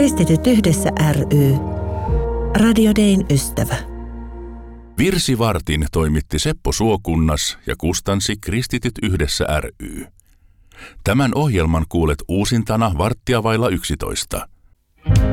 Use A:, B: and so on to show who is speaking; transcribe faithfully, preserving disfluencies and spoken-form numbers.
A: Kristityt yhdessä ry. Radio Dayn ystävä.
B: Virsivartin toimitti Seppo Suokunnas ja kustansi Kristityt yhdessä ry. Tämän ohjelman kuulet uusintana varttia vailla yksitoista.